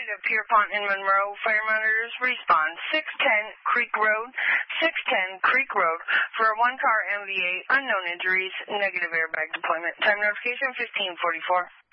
County to Pierpont and Monroe. Fire monitors respond 610 Creek Road, 610 Creek Road for a one-car MVA, unknown injuries, negative airbag deployment. Time notification 1544.